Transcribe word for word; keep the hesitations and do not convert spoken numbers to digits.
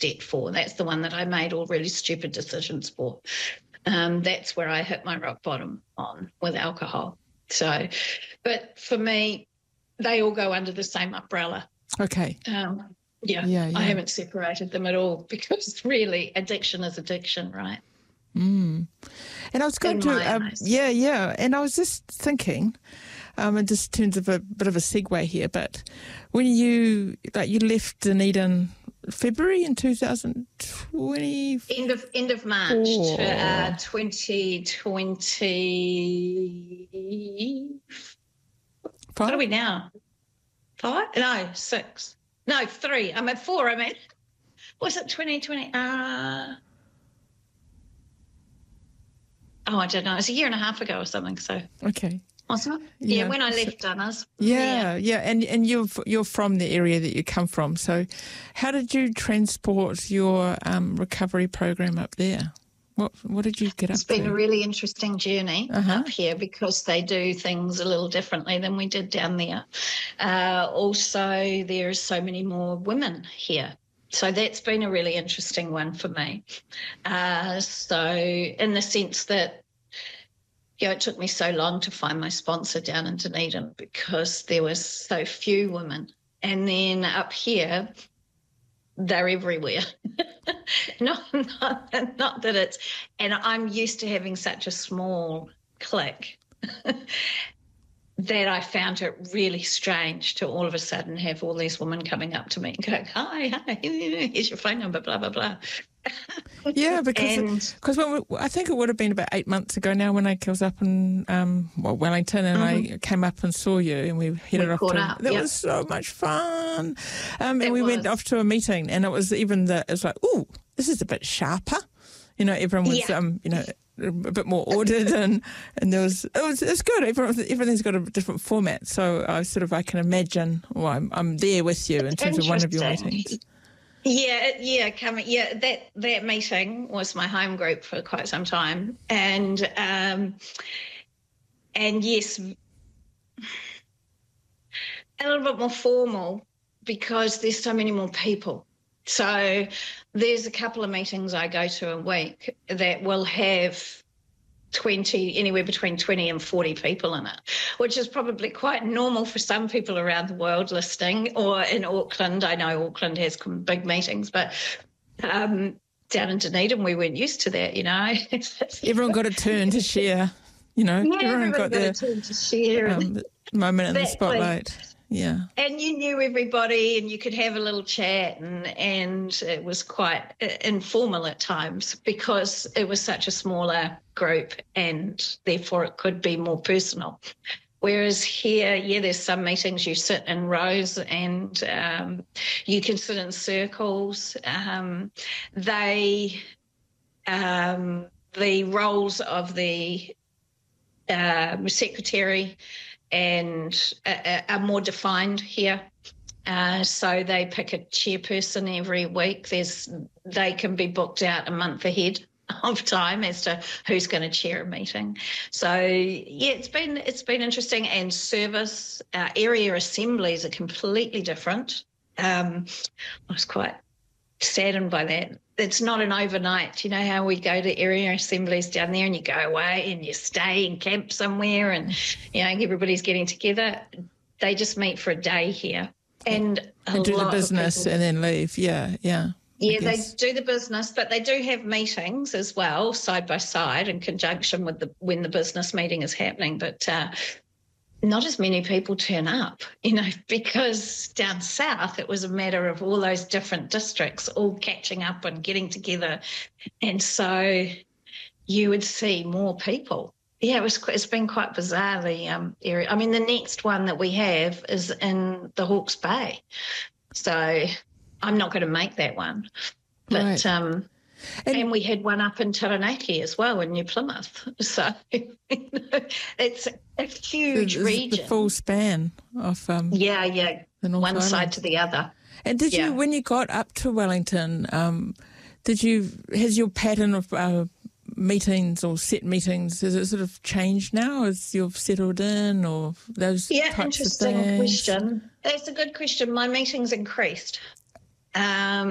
debt for. That's the one that I made all really stupid decisions for. Um, that's where I hit my rock bottom on with alcohol. So, but for me, they all go under the same umbrella. Okay. Um, yeah, yeah, yeah, I haven't separated them at all because really addiction is addiction, right? Mm. And I was going In to, um, yeah, yeah, and I was just thinking, um, in just terms of a bit of a segue here, but when you, like, you left Dunedin February in two thousand twenty? End of, end of March, to, uh, twenty twenty. Five? What are we now? Five? No, six. No, three. I'm at four, I mean. Was it twenty twenty? Uh, oh, I don't know. It was a year and a half ago or something, so. Okay. Awesome. Yeah, yeah, when I left Dunners. Yeah, yeah, yeah. And, and you're, you're from the area that you come from, so how did you transport your um, recovery program up there? What what did you get up to? It's been a really interesting journey uh-huh. up here because they do things a little differently than we did down there. Uh, also, there's so many more women here. So that's been a really interesting one for me. Uh, so in the sense that, you know, it took me so long to find my sponsor down in Dunedin because there was so few women. And then up here, they're everywhere. not, not, not that it's, and I'm used to having such a small clique that I found it really strange to all of a sudden have all these women coming up to me and going, hi, hi, here's your phone number, blah, blah, blah. Yeah, because because when we, I think it would have been about eight months ago now when I was up in um, well, Wellington and mm-hmm. I came up and saw you and we headed we off to up, that yep. was so much fun. Um, and it we was. went off to a meeting and it was even the it was like, ooh, this is a bit sharper. You know, everyone was yeah. um, you know, a bit more ordered and, and there was it was it's good. Everyone, everything's got a different format. So I sort of I can imagine well, I'm I'm there with you in terms of one of your meetings. Yeah, yeah, coming. Yeah, that that meeting was my home group for quite some time, and um, and yes, a little bit more formal because there's so many more people. So there's a couple of meetings I go to a week that will have twenty, anywhere between twenty and forty people in it, which is probably quite normal for some people around the world listening, or in Auckland. I know Auckland has big meetings, but um, down in Dunedin, we weren't used to that, you know. Everyone got a turn to share, you know. Yeah, everyone got, got their a turn to share. Um, moment in the spotlight. Yeah. And you knew everybody and you could have a little chat and, and it was quite informal at times because it was such a smaller group and therefore it could be more personal. Whereas here, yeah, there's some meetings you sit in rows and um, you can sit in circles. Um, they, um, the roles of the uh, secretary and uh, are more defined here. Uh, so they pick a chairperson every week. There's they can be booked out a month ahead of time as to who's going to chair a meeting. So yeah, it's been it's been interesting. And service uh, area assemblies are completely different. Um, I was quite saddened by that. It's not an overnight. You know how we go to area assemblies down there and you go away and you stay and camp somewhere and, you know, everybody's getting together. They just meet for a day here. And, and do the business and then leave. Yeah, yeah. Yeah, they do the business, but they do have meetings as well, side by side, in conjunction with the when the business meeting is happening. But uh, not as many people turn up, you know, because down south it was a matter of all those different districts all catching up and getting together. And so you would see more people. Yeah, it was, it's been quite bizarre, the um, area. I mean, the next one that we have is in the Hawke's Bay. So I'm not going to make that one. But right. um And, and we had one up in Taranaki as well in New Plymouth. So you know, it's a huge the, region. The full span of um, yeah, yeah, one Island. side to the other. And did yeah. you, when you got up to Wellington, um, did you, has your pattern of uh, meetings or set meetings, has it sort of changed now as you've settled in or those yeah, types of things? Yeah, interesting question. That's a good question. My meetings increased. Um,